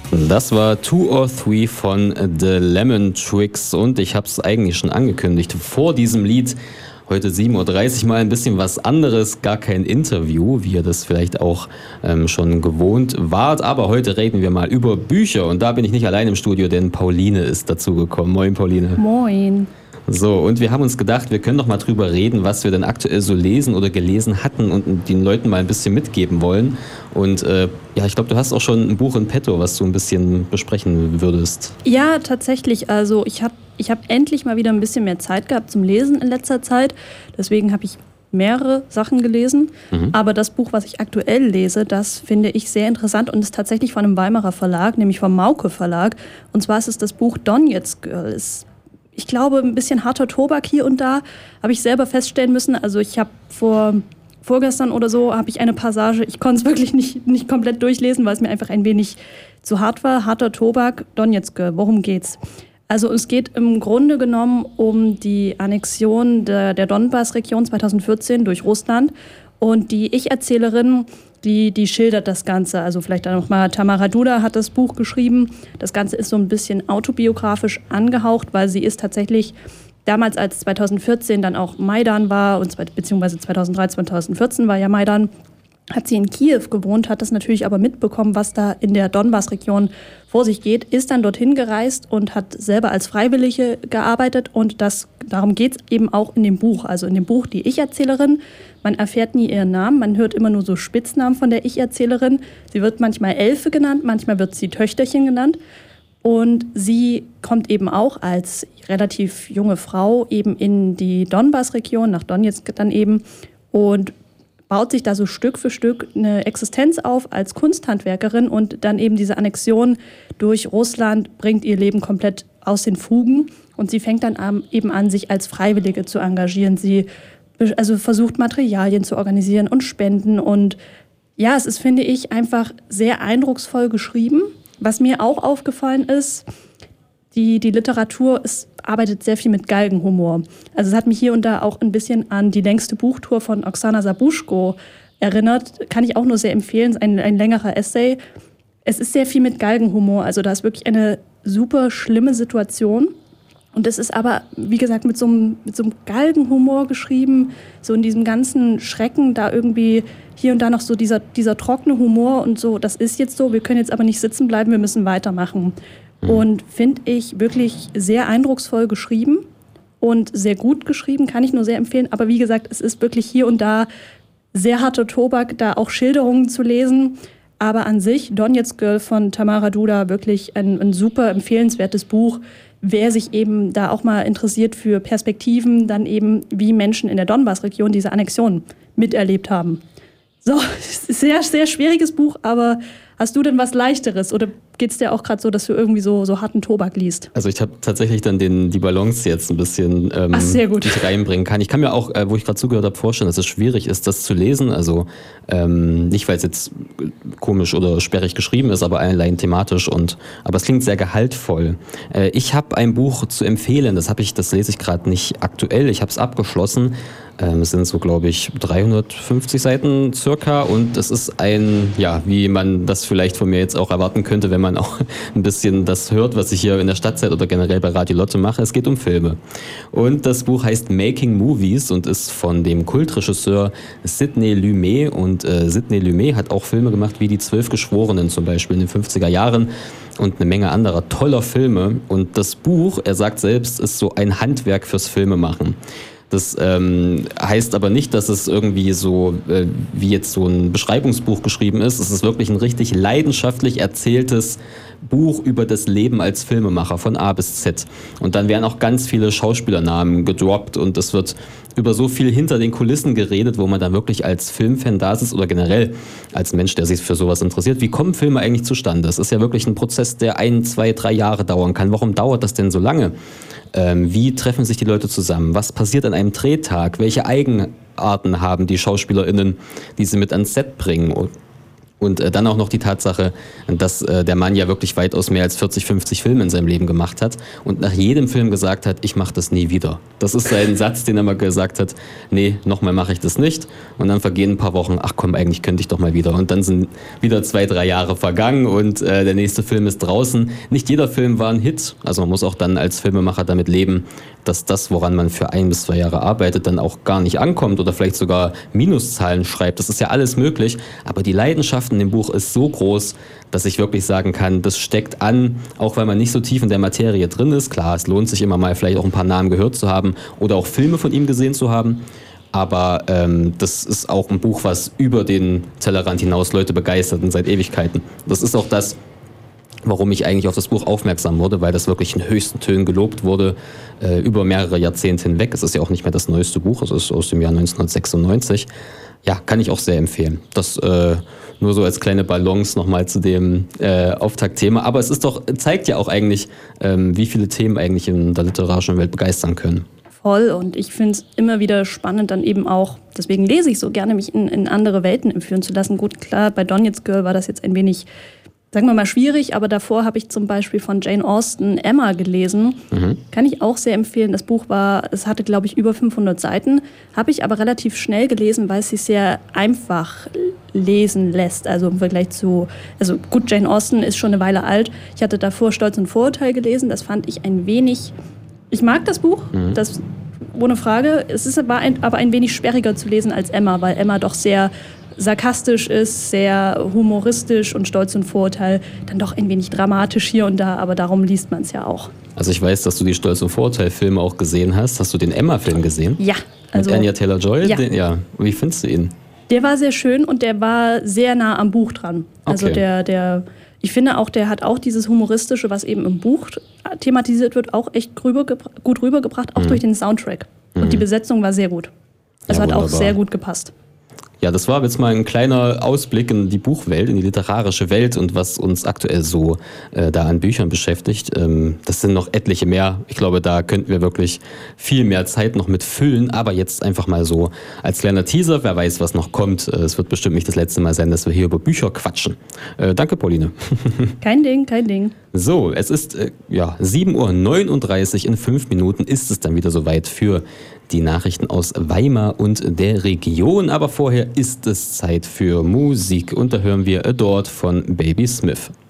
Das war Two or Three von The Lemon Twigs und ich habe es eigentlich schon angekündigt. Vor diesem Lied heute 7.30 Uhr mal ein bisschen was anderes, gar kein Interview, wie ihr das vielleicht auch schon gewohnt wart. Aber heute reden wir mal über Bücher und da bin ich nicht allein im Studio, denn Pauline ist dazugekommen. Moin Pauline. Moin. So, und wir haben uns gedacht, wir können doch mal drüber reden, was wir denn aktuell so lesen oder gelesen hatten und den Leuten mal ein bisschen mitgeben wollen. Und ja, ich glaube, du hast auch schon ein Buch in petto, was du ein bisschen besprechen würdest. Ja, tatsächlich. Also ich hab endlich mal wieder ein bisschen mehr Zeit gehabt zum Lesen in letzter Zeit. Deswegen habe ich mehrere Sachen gelesen. Aber das Buch, was ich aktuell lese, das finde ich sehr interessant und ist tatsächlich von einem Weimarer Verlag, nämlich vom Mauke Verlag. Und zwar ist es das Buch Donetsk Girl. Ich glaube, ein bisschen harter Tobak hier und da, habe ich selber feststellen müssen. Also ich habe vorgestern oder so, habe ich eine Passage, ich konnte es wirklich nicht komplett durchlesen, weil es mir einfach ein wenig zu hart war. Harter Tobak, Donetsk, worum geht's? Also es geht im Grunde genommen um die Annexion der Donbass-Region 2014 durch Russland. Und die Ich-Erzählerin, die schildert das Ganze. Also vielleicht dann nochmal, Tamara Duda hat das Buch geschrieben. Das Ganze ist so ein bisschen autobiografisch angehaucht, weil sie ist tatsächlich damals, als 2014 dann auch Maidan war, beziehungsweise 2013, 2014 war ja Maidan, hat sie in Kiew gewohnt, hat das natürlich aber mitbekommen, was da in der Donbass-Region vor sich geht, ist dann dorthin gereist und hat selber als Freiwillige gearbeitet und darum geht es eben auch in dem Buch. Also in dem Buch die Ich-Erzählerin, man erfährt nie ihren Namen, man hört immer nur so Spitznamen von der Ich-Erzählerin. Sie wird manchmal Elfe genannt, manchmal wird sie Töchterchen genannt. Und sie kommt eben auch als relativ junge Frau eben in die Donbass-Region, nach Donetsk dann eben, und baut sich da so Stück für Stück eine Existenz auf als Kunsthandwerkerin und dann eben diese Annexion durch Russland bringt ihr Leben komplett aus den Fugen und sie fängt dann eben an, sich als Freiwillige zu engagieren. Sie versucht Materialien zu organisieren und Spenden und ja, es ist, finde ich, einfach sehr eindrucksvoll geschrieben. Was mir auch aufgefallen ist, die Literatur arbeitet sehr viel mit Galgenhumor. Also es hat mich hier und da auch ein bisschen an die längste Buchtour von Oksana Sabuschko erinnert. Kann ich auch nur sehr empfehlen, ein längerer Essay. Es ist sehr viel mit Galgenhumor, also da ist wirklich eine super schlimme Situation. Und es ist aber, wie gesagt, mit so einem Galgenhumor geschrieben, so in diesem ganzen Schrecken, da irgendwie hier und da noch so dieser trockene Humor und so, das ist jetzt so, wir können jetzt aber nicht sitzen bleiben, wir müssen weitermachen. Und finde ich wirklich sehr eindrucksvoll geschrieben und sehr gut geschrieben, kann ich nur sehr empfehlen. Aber wie gesagt, es ist wirklich hier und da sehr harter Tobak, da auch Schilderungen zu lesen. Aber an sich, Donetsk Girl von Tamara Duda, wirklich ein super empfehlenswertes Buch. Wer sich eben da auch mal interessiert für Perspektiven, dann eben wie Menschen in der Donbass-Region diese Annexion miterlebt haben. So, sehr, sehr schwieriges Buch, aber hast du denn was Leichteres oder geht es dir auch gerade so, dass du irgendwie so harten Tobak liest? Also ich habe tatsächlich dann die Balance jetzt ein bisschen sehr gut. die ich reinbringen kann. Ich kann mir auch, wo ich gerade zugehört habe, vorstellen, dass es schwierig ist, das zu lesen. Also nicht, weil es jetzt komisch oder sperrig geschrieben ist, aber allein thematisch. Aber es klingt sehr gehaltvoll. Ich habe ein Buch zu empfehlen, das lese ich gerade nicht aktuell. Ich habe es abgeschlossen. Es sind so, glaube ich, 350 Seiten circa und es ist wie man das vielleicht von mir jetzt auch erwarten könnte, wenn man auch ein bisschen das hört, was ich hier in der Stadtzeit oder generell bei Radio Lotte mache. Es geht um Filme. Und das Buch heißt Making Movies und ist von dem Kultregisseur Sidney Lumet. Und Sidney Lumet hat auch Filme gemacht wie Die 12 Geschworenen zum Beispiel in den 50er Jahren und eine Menge anderer toller Filme. Und das Buch, er sagt selbst, ist so ein Handwerk fürs Filmemachen. Das heißt aber nicht, dass es irgendwie so wie jetzt so ein Beschreibungsbuch geschrieben ist. Es ist wirklich ein richtig leidenschaftlich erzähltes Buch über das Leben als Filmemacher von A bis Z. Und dann werden auch ganz viele Schauspielernamen gedroppt und es wird über so viel hinter den Kulissen geredet, wo man dann wirklich als Filmfan da sitzt oder generell als Mensch, der sich für sowas interessiert. Wie kommen Filme eigentlich zustande? Das ist ja wirklich ein Prozess, der 1, 2, 3 Jahre dauern kann. Warum dauert das denn so lange? Wie treffen sich die Leute zusammen? Was passiert an einem Drehtag? Welche Eigenarten haben die SchauspielerInnen, die sie mit ans Set bringen? Und dann auch noch die Tatsache, dass der Mann ja wirklich weitaus mehr als 40, 50 Filme in seinem Leben gemacht hat und nach jedem Film gesagt hat, ich mache das nie wieder. Das ist sein Satz, den er mal gesagt hat, nee, nochmal mache ich das nicht. Und dann vergehen ein paar Wochen, ach komm, eigentlich könnte ich doch mal wieder. Und dann sind wieder 2, 3 Jahre vergangen und der nächste Film ist draußen. Nicht jeder Film war ein Hit. Also man muss auch dann als Filmemacher damit leben, dass das, woran man für 1 bis 2 Jahre arbeitet, dann auch gar nicht ankommt oder vielleicht sogar Minuszahlen schreibt. Das ist ja alles möglich. Aber die Leidenschaft in dem Buch ist so groß, dass ich wirklich sagen kann, das steckt an, auch weil man nicht so tief in der Materie drin ist. Klar, es lohnt sich immer mal vielleicht auch ein paar Namen gehört zu haben oder auch Filme von ihm gesehen zu haben. Aber das ist auch ein Buch, was über den Tellerrand hinaus Leute begeistert und seit Ewigkeiten. Das ist auch das, warum ich eigentlich auf das Buch aufmerksam wurde, weil das wirklich in höchsten Tönen gelobt wurde, über mehrere Jahrzehnte hinweg. Es ist ja auch nicht mehr das neueste Buch, es ist aus dem Jahr 1996. Ja, kann ich auch sehr empfehlen. Das nur so als kleine Balance nochmal zu dem Auftaktthema. Aber es ist doch, zeigt ja auch eigentlich, wie viele Themen eigentlich in der literarischen Welt begeistern können. Voll, und ich finde es immer wieder spannend, dann eben auch, deswegen lese ich so gerne, mich in andere Welten entführen zu lassen. Gut, klar, bei Donetsk Girl war das jetzt ein wenig, sagen wir mal, schwierig, aber davor habe ich zum Beispiel von Jane Austen Emma gelesen. Kann ich auch sehr empfehlen. Das Buch es hatte, glaube ich, über 500 Seiten, habe ich aber relativ schnell gelesen, weil es sich sehr einfach lesen lässt. Also im Vergleich also gut, Jane Austen ist schon eine Weile alt. Ich hatte davor Stolz und Vorurteil gelesen, das fand ich ein wenig, ich mag das Buch, das ohne Frage. Es war aber ein wenig sperriger zu lesen als Emma, weil Emma doch sehr sarkastisch ist, sehr humoristisch und Stolz und Vorurteil dann doch ein wenig dramatisch hier und da, aber darum liest man es ja auch. Also ich weiß, dass du die Stolz und Vorurteil-Filme auch gesehen hast. Hast du den Emma-Film gesehen? Ja. Also, mit Anya Taylor-Joy? Ja. Ja. Wie findest du ihn? Der war sehr schön und der war sehr nah am Buch dran. Also okay. Ich finde auch, der hat auch dieses Humoristische, was eben im Buch thematisiert wird, auch echt gut rübergebracht, auch durch den Soundtrack. Und die Besetzung war sehr gut. Also ja, hat auch sehr gut gepasst. Ja, das war jetzt mal ein kleiner Ausblick in die Buchwelt, in die literarische Welt und was uns aktuell so da an Büchern beschäftigt. Das sind noch etliche mehr. Ich glaube, da könnten wir wirklich viel mehr Zeit noch mit füllen. Aber jetzt einfach mal so als kleiner Teaser. Wer weiß, was noch kommt. Es wird bestimmt nicht das letzte Mal sein, dass wir hier über Bücher quatschen. Danke, Pauline. Kein Ding, kein Ding. So, es ist 7:39 Uhr. In 5 Minuten ist es dann wieder soweit für die Nachrichten aus Weimar und der Region. Aber vorher ist es Zeit für Musik. Und da hören wir Adored von Baby Smith.